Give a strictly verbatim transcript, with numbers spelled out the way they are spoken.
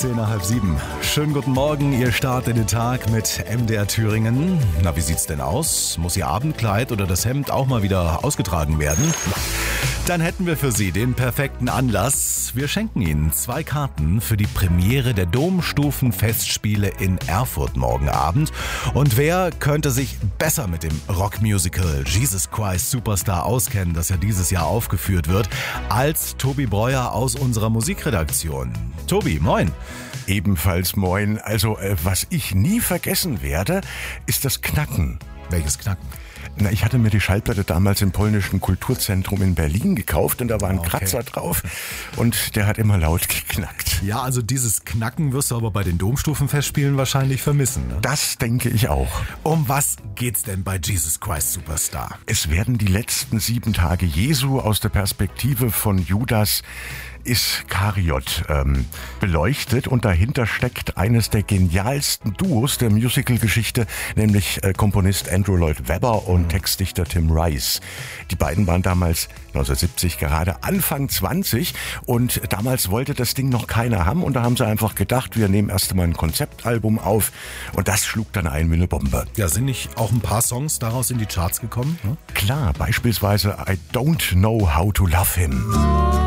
zehn nach halb sieben. Schönen guten Morgen, ihr startet den Tag mit M D R Thüringen. Na, wie sieht's denn aus? Muss Ihr Abendkleid oder das Hemd auch mal wieder ausgetragen werden? Dann hätten wir für Sie den perfekten Anlass. Wir schenken Ihnen zwei Karten für die Premiere der Domstufenfestspiele in Erfurt morgen Abend. Und wer könnte sich besser mit dem Rockmusical Jesus Christ Superstar auskennen, das ja dieses Jahr aufgeführt wird, als Tobi Breuer aus unserer Musikredaktion. Tobi, moin. Ebenfalls moin. Also, äh, was ich nie vergessen werde, ist das Knacken. Welches Knacken? Na, ich hatte mir die Schallplatte damals im Polnischen Kulturzentrum in Berlin gekauft und da war ein Okay. Kratzer drauf und der hat immer laut geknackt. Ja, also dieses Knacken wirst du aber bei den Domstufenfestspielen wahrscheinlich vermissen, ne? Das denke ich auch. Um was geht's denn bei Jesus Christ Superstar? Es werden die letzten sieben Tage Jesu aus der Perspektive von Judas Iskariot ähm, beleuchtet und dahinter steckt eines der genialsten Duos der Musical-Geschichte, nämlich äh, Komponist Andrew Lloyd Webber und Textdichter Tim Rice. Die beiden waren damals neunzehnhundertsiebzig gerade Anfang zwanzig und damals wollte das Ding noch keiner haben und da haben sie einfach gedacht, wir nehmen erst einmal ein Konzeptalbum auf und das schlug dann ein wie eine Bombe. Ja, sind nicht auch ein paar Songs daraus in die Charts gekommen? Ne? Klar, beispielsweise I Don't Know How to Love Him.